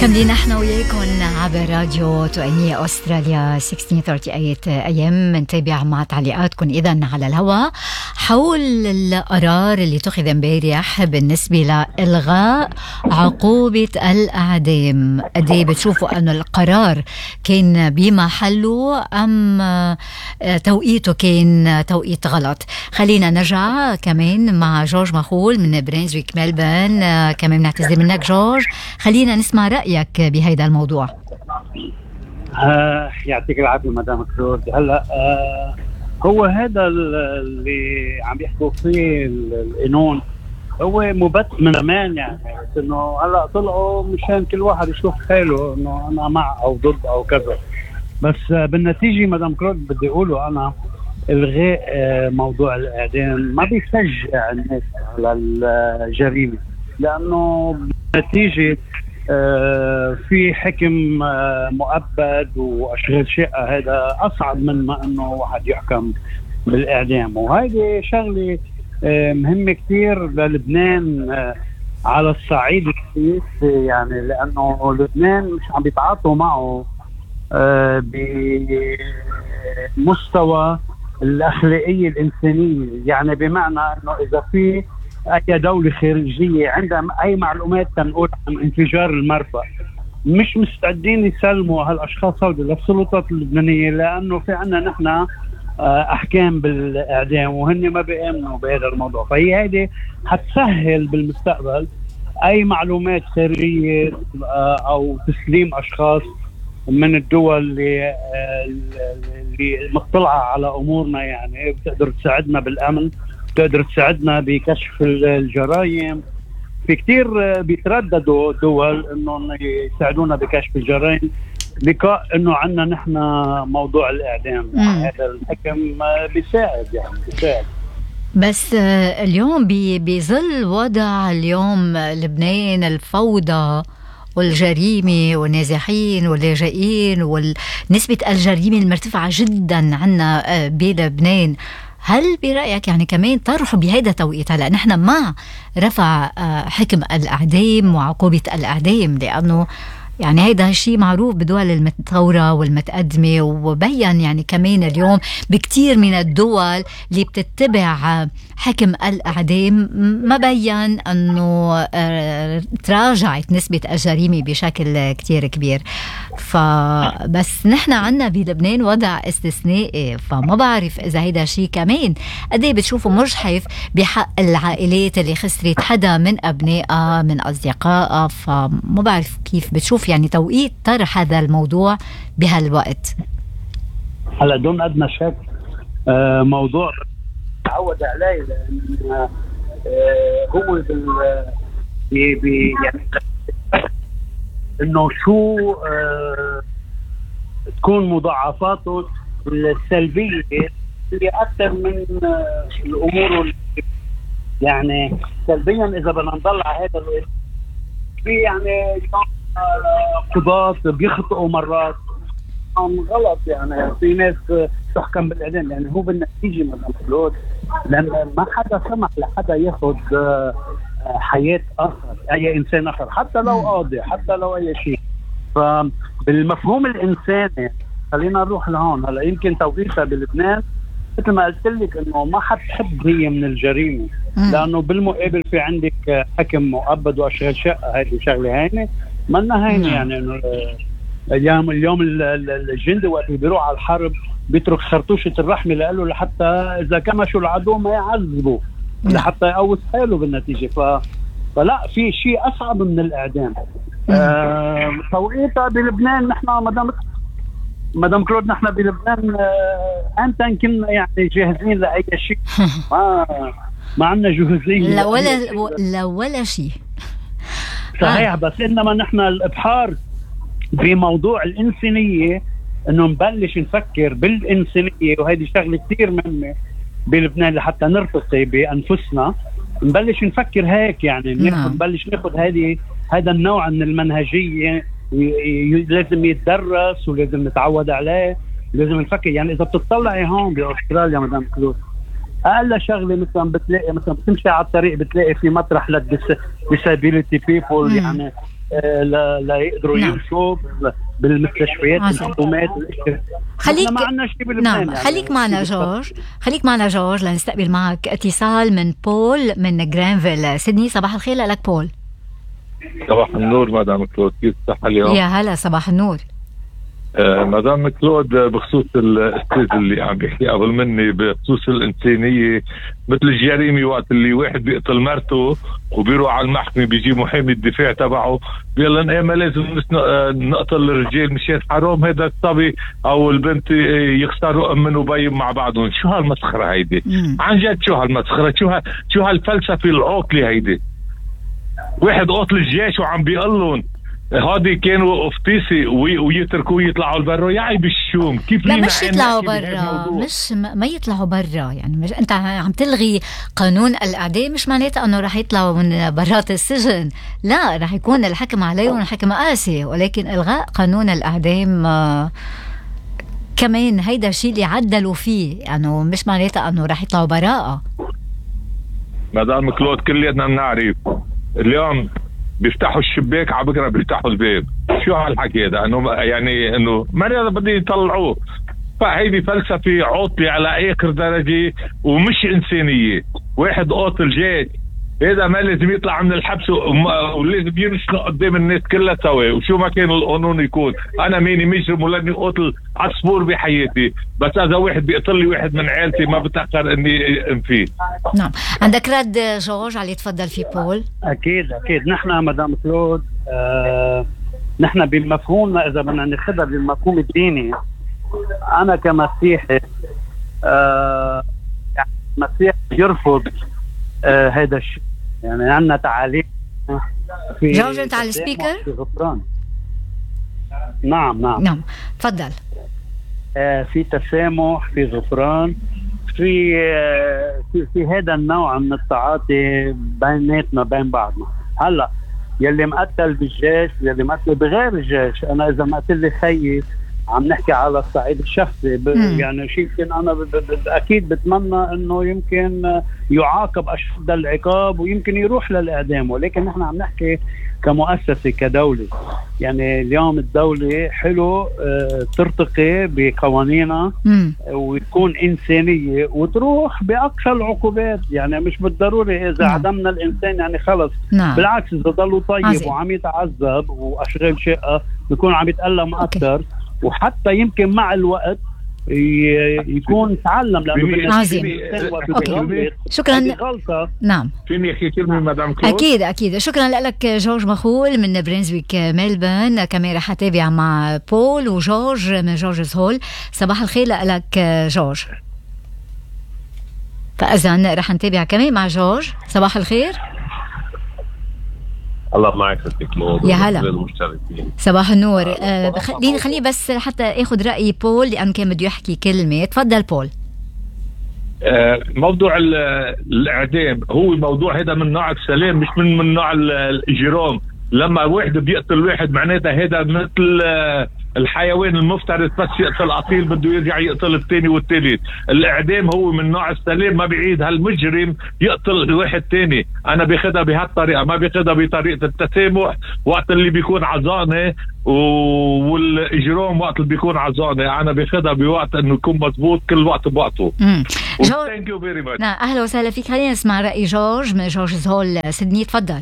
مكملين احنا وياكم عبر راديو تؤنية أستراليا 1638 AM. نتابع مع تعليقاتكم إذن على الهواء حول القرار اللي اتخذ امبارح بالنسبة لإلغاء عقوبة الإعدام. قديه بتشوفوا أنه القرار كان بمحله أم توقيته كان توقيت غلط؟ خلينا نرجع كمان مع جورج مخول من برينزويك ملبن. كمان نعتذر منك جورج، خلينا نسمع رأيك بهذا الموضوع. يعطيك العافية مدام كلود. هلا هو هذا اللي عم يحكوا فيه القانون هو مبت من زمان، يعني انه هلا طلعوا مشان كل واحد يشوف حاله انه انا مع او ضد او كذا، بس بالنتيجة مدام كلود بدي اقوله انا الغاء موضوع الاعدام ما بيشجع الناس على الجريمة، لانه بالنتيجة في حكم مؤبد واشغال شقه، هذا اصعب من ما انه واحد يحكم بالاعدام. وهذه شغله مهمه كثير للبنان على الصعيد السياسي، يعني لانه لبنان مش عم بيتعاطوا معه بمستوى الاخلاقيه الانسانيه، يعني بمعنى انه اذا في اي دوله خارجيه عندها اي معلومات تنقول عن انفجار المرفأ مش مستعدين يسلموا هالاشخاص هؤلاء للسلطات اللبنانيه، لانه في عندنا نحن احكام بالاعدام وهن ما بيامنوا بهذا الموضوع. فهي هذه حتسهل بالمستقبل اي معلومات خارجيه او تسليم اشخاص من الدول اللي مطلعه على امورنا، يعني بتقدر تساعدنا بالامن، بتقدر تساعدنا بكشف الجرائم. في كتير بيترددوا دول انه يساعدونا بكشف الجرائم لقاء انه عندنا نحن موضوع الاعدام. هذا الحكم بيساعد، يعني بيساعد. بس اليوم بظل وضع اليوم لبنان الفوضى والجريمة والنازحين واللاجئين ونسبة الجريمة المرتفعة جدا عنا بلبنان، هل برأيك يعني كمان طرحوا بهذا التوقيت هلا نحن مع رفع حكم الإعدام وعقوبة الإعدام؟ لأنه يعني هيدا الشيء معروف بدول المتطورة والمتقدمة، وبين يعني كمان اليوم بكتير من الدول اللي بتتبع حكم الإعدام ما بين أنه تراجعت نسبة الجريمة بشكل كتير كبير. فبس نحن عنا بلبنان وضع استثنائي، فما بعرف إذا هيدا الشيء كمان قديه بتشوفوا مجحف بحق العائلات اللي خسرت حدا من أبنائها من أصدقائها. فما بعرف كيف بتشوف يعني توقيت طرح هذا الموضوع بهالوقت. هلا دون أدنى شك موضوع تعود عليه، لأن هو يعني إنه شو تكون مضاعفاته السلبية اللي أكثر من الأمور يعني سلبيا. إذا بدنا نضل على هذا في يعني قضاة بيخطئوا مرات غلط، يعني في ناس تحكم بالإعدام، يعني هو بالنتيجة مدام كلود لأن ما حدا سمح لحدا ياخذ حياة آخر، أي إنسان آخر، حتى لو قاضي، حتى لو أي شيء. فبالمفهوم الإنساني خلينا نروح لهون. هلا يمكن توقيتها بلبنان مثل ما قلت لك إنه ما حد حب هي من الجريمة، لأنه بالمقابل في عندك حكم مؤبد وأشغال شقة، هذه شغلة هينة منا هينة. يعني إنه اليوم الجندي وقت اللي بيروح على الحرب بيترك خرطوشة الرحمة لقاله لحتى إذا كمشوا العدو ما يعذبوا، لحتى يقوس حاله بالنتيجة. فلا في شيء أصعب من الإعدام. توقيتها بلبنان نحن مدام كلود نحن بلبنان أنت كنا يعني جاهزين لأي شيء، ما عندنا جهوزية لا ولا شيء صحيح. بس إنما نحن الإبحار بموضوع الإنسانية، إنه نبلش نفكر بالإنسانية، وهذه شغلة كتير مهمة بلبنان لحتى نرتقي بأنفسنا، نبلش نفكر هيك. يعني نبلش ناخد هذا النوع من المنهجية لازم يتدرس ولازم نتعود عليه، لازم نفكر. يعني إذا بتطلعي هون بأستراليا مدام كلود أقل شغلة مثلا بتلاقي مثلا بتمشي على الطريق بتلاقي في مطرح للديسابيليتي بيبول، يعني لا يقدروا يمشوا بالمستشفيات الحكومات. خليك نعم خليك معنا جورج، خليك معنا جورج لنستقبل معك اتصال من بول من جرانفيل سيدني. صباح الخير لك بول. صباح النور مدام كلود، كيف الصحة اليوم؟ يا هلا صباح النور. مدام كلود، بخصوص الاستاذ اللي عم بيحكي قبل مني بخصوص الإنسانية، مثل الجريمة وقت اللي واحد بيقتل مرته وبيروح على المحكمة بيجي محامي الدفاع تبعه بيقول لنا ما لازم نقتل الرجال مشان حرام هذا الصبي او البنت يخسروا امن وبين مع بعضهم. شو هالمسخرة هيدي؟ عن جد شو هالمسخرة؟ شو هالفلسفة العاقلة هيدي؟ واحد قتل الجيش وعم بيقول لهم هادي كانوا افتيسي ويتركوه يطلعوا لبرا. يا عيب الشوم، كيف لا مش يطلعوا برا، مش ما يطلعوا برا. يعني مش انت عم تلغي قانون الاعدام مش معناتها انه رح يطلعوا من برات السجن، لا رح يكون الحكم عليهم حكم قاسي، ولكن الغاء قانون الاعدام كمان هيدا الشيء اللي عدلوا فيه، يعني مش معناتها انه رح يطلعوا براءة. مدام كلود كلنا بنعرف اليوم بيفتحوا الشباك على بكره بيفتحوا الباب. شو هالحكي هذا؟ انه يعني انه ما بدي يطلعوه. فهيدي فلسفه عاطله على اخر درجه ومش انسانيه. واحد قاتل جيش هذا ما لازم يطلع من الحبس ولازم ينشنق قدام الناس كلها سوا، وشو ما كان القانون يكون. انا ماني مجرم ولاني قتل عصفور بحياتي، بس اذا واحد بيقتل لي واحد من عائلتي ما بتاخر اني انفيه. نعم. عندك رد جورج على تفضل في بول؟ اكيد نحن مدام كلود نحن بمفهومنا اذا بدنا ناخذها بالمفهوم الديني، انا كمسيحي يعني المسيح يرفض هذا الشيء. يعني عندنا تعاليم في جورج. انت على السبيكر؟ نعم تفضل. في تسامح، في غفران، في هذا النوع من التعاطي بيناتنا بين بعضنا. هلا يلي مقتل بالجيش يلي مقتل بغير الجيش، انا اذا مقتل لي خيي عم نحكي على الصعيد الشخصي يعني شيء يمكن انا اكيد بتمنى انه يمكن يعاقب اشد العقاب ويمكن يروح للاعدام، ولكن نحن عم نحكي كمؤسسه كدوله. يعني اليوم الدوله حلو ترتقي بقوانينها وتكون انسانيه وتروح باقصى العقوبات. يعني مش بالضروري اذا عدمنا الانسان يعني خلص. بالعكس اذا ضلوا طيب وعم يتعذب واشغال شقه بيكون عم يتألم اكثر، وحتى يمكن مع الوقت يكون تعلم. لانه عظيم. شكرا. نعم فيني احكي كلمه مدام كلود؟ اكيد. شكرا لك جورج مخول من برينزويك ميلبورن. كمان رح اتابع مع بول وجورج من جورجز هول. صباح الخير لك جورج. فاذا رح نتابع كمان مع جورج. صباح الخير. الله معك ستي كلود. يا هلا. صباح النور. خليني بس حتى اخذ رأي بول لأنه كان بده يحكي كلمة. تفضل بول. موضوع الإعدام هو موضوع هذا من نوع السلام مش من نوع الإجرام. لما واحد بيقتل واحد معناتها هذا مثل الحيوان المفترس، بس يقتل أصيل بده يرجع يقتل الثاني والثالث. الإعدام هو من نوع السلام، ما بعيد هالمجرم يقتل واحد تاني. أنا بياخدها بهالطريقة، ما بياخدها بطريقة التسامح وقت اللي بيكون عزانة والإجرام وقت اللي بيكون عزانة. أنا بياخدها بوقت إنه يكون مزبوط كل وقت بوقته. Thank you very much. نعم أهلا وسهلا فيك. خلينا نسمع رأي جورج من جورجز هول سيدني. تفضل.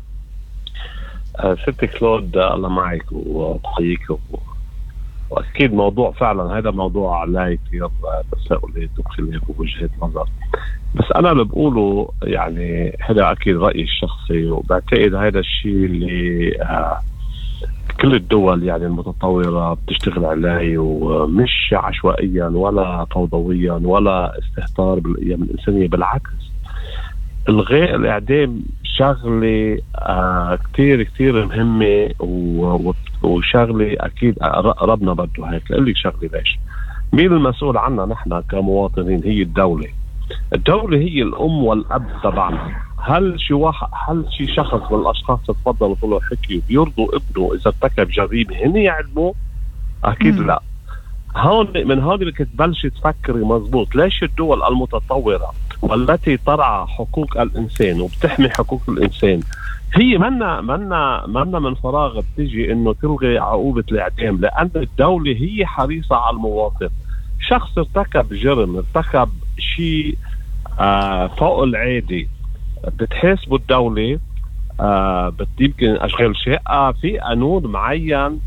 ستي كلود الله معك وبحييك. واكيد موضوع فعلا هذا موضوع عليه كثير تساؤلات وخلاف ووجهات نظر، بس انا اللي بقوله يعني هذا اكيد رايي الشخصي، وبعتقد هذا الشيء اللي كل الدول يعني المتطوره بتشتغل عليه، ومش عشوائيا ولا فوضويا ولا استهتار بالقيم الانسانيه. بالعكس الغاء الاعدام شغله كتير كتير مهمه وشغله اكيد ربنا بده هيك. لقلك شغله ليش؟ مين المسؤول عنا نحن كمواطنين؟ هي الدوله هي الام والاب تبعنا. هل شي شخص من الاشخاص تفضلوا طلعوا حكي بيرضوا ابنه اذا ارتكب جريمه هن يعلموا؟ اكيد لا. هون من هون بدك تبلشي تفكري مزبوط. ليش الدول المتطوره والتي ترعى حقوق الانسان وبتحمي حقوق الانسان هي منا من فراغ بتيجي انه تلغي عقوبة الاعدام، لان الدولة هي حريصة على المواطن. شخص ارتكب جرم، ارتكب شيء فوق العادي، بتحاسبه الدولة، يمكن اشغال شقة في قانون معين،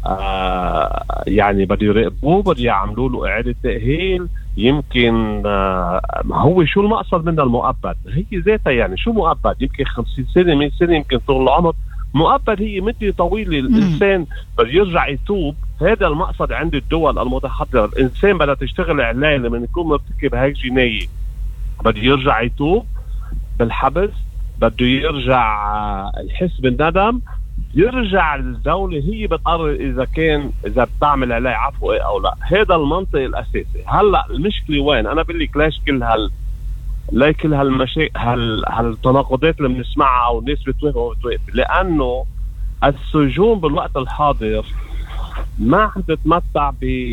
يعني بده يراقبوه، بده يعملوا له اعادة تأهيل. يمكن هو شو المقصد من المؤبد؟ هي ذاتها يعني شو مؤبد؟ يمكن 50 سنة 100 سنة، يمكن طول العمر. مؤبد هي مدة طويلة، الإنسان بده يرجع يتوب. هذا المقصد عند الدول المتحضرة. الإنسان بدها تشتغل عليه لما يكون مرتكب هيك جناية، بده يرجع يتوب بالحبس، بده يرجع الحس بالندم، يرجع الدولة هي بتقرر إذا بتعمل عليه عفو أو لا. هذا المنطق الأساسي. هلأ المشكلة وين؟ أنا بقول لك ليش كل هالتناقضات اللي بنسمعها أو الناس بتوافق، لأنه السجون بالوقت الحاضر ما عم تتمتع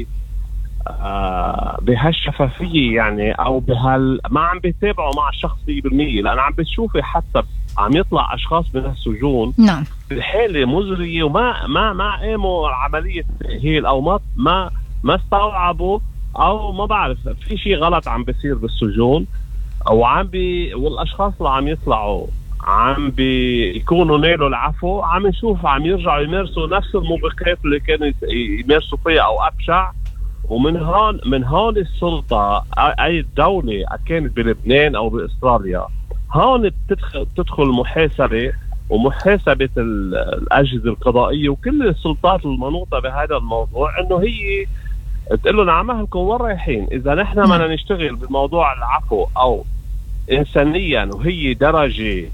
بهالشفافية، يعني أو ما عم بيتابعوا مع الشخص 100%. لأن عم بتشوفي حتى عم يطلع أشخاص من السجون نعم بحالة مزرية، وما قاموا عملية تأهيل، أو ما استوعبوا، أو ما بعرف في شيء غلط عم بيصير بالسجون، أو والأشخاص اللي عم يطلعوا عم بيكونوا نالوا العفو، عم نشوف عم يرجعوا يمارسوا نفس الموبقات اللي كانوا يمارسوا فيها أو أبشع. ومن هون السلطة، أي الدولة كانت بلبنان أو بإستراليا، هون تدخل محاسبة ومحاسبة الأجهزة القضائية وكل السلطات المنوطة بهذا الموضوع، إنه هي تقول له نعملكم وين رايحين. إذا نحن بدنا نشتغل بموضوع العفو أو إنسانيا، وهي درجة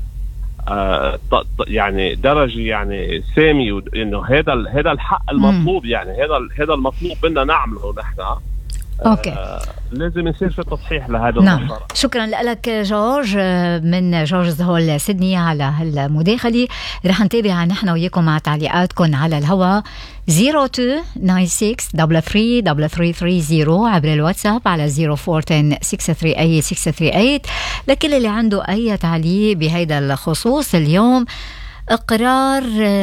يعني سامي، إنه هذا الحق المطلوب، يعني هذا المطلوب منا نعمله نحن. أوكي. لازم يصير في تصحيح لهذا نعم. المسار. شكرا لك جورج من جورج زهول سيدني على هالمداخلة. رح نتابع نحن وياكم مع تعليقاتكم على الهواء 0296333330 عبر الواتساب على 0410-638-638. لكل اللي عنده أي تعليق بهذا الخصوص اليوم، إقرار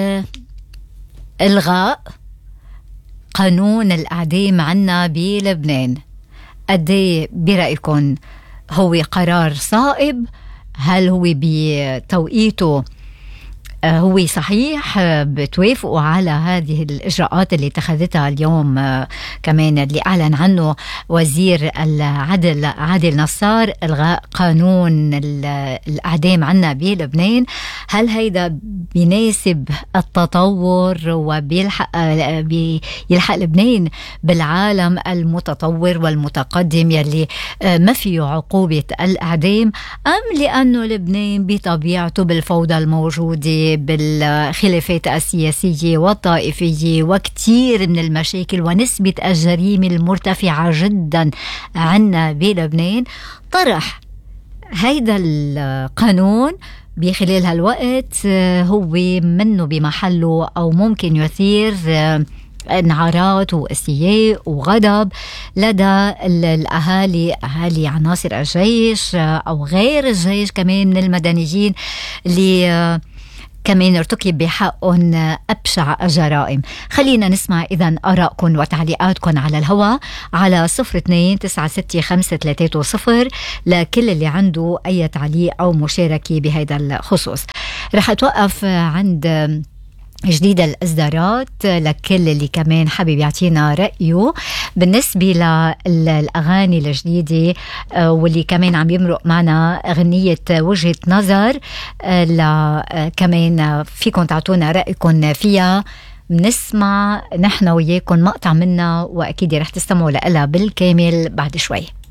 إلغاء قانون الإعدام عنا بلبنان، قديه برأيكم هو قرار صائب؟ هل هو بتوقيته هو صحيح؟ بتوافقوا على هذه الإجراءات اللي اتخذتها اليوم كمان اللي أعلن عنه وزير العدل عادل نصار، إلغاء قانون الإعدام عنا بلبنان؟ هل هيدا بيناسب التطور وبيلحق لبنان بالعالم المتطور والمتقدم يلي ما فيه عقوبة الإعدام، أم لأنه لبنان بطبيعته بالفوضى الموجودة، بالخلافات السياسية والطائفية وكتير من المشاكل ونسبة الجريمة المرتفعة جدا عنا بلبنان، طرح هيدا القانون بخلال هالوقت هو منه بمحله، أو ممكن يثير انعارات واستياء وغضب لدى الأهالي، أهالي عناصر الجيش أو غير الجيش، كمان من المدنيين اللي كمان ارتكب بحقهم أبشع الجرائم. خلينا نسمع إذن آرائكم وتعليقاتكم على الهواء على 02966530 لكل اللي عنده أي تعليق أو مشاركة بهذا الخصوص. رح أتوقف عند جديد الإصدارات لكل اللي كمان حابب يعطينا رأيه بالنسبة للأغاني الجديدة، واللي كمان عم يمرق معنا أغنية وجهة نظر، كمان فيكم تعطونا رأيكم فيها. بنسمع نحن وياكم مقطع منها، وأكيد رح تستمعوا لها بالكامل بعد شوي.